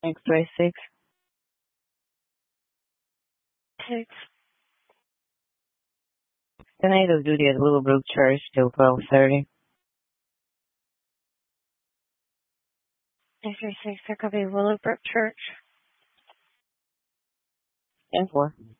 X-ray 6. 6. Tornado duty at Willowbrook Church till 12:30. X-ray 6, that could be Willowbrook Church. 10-4.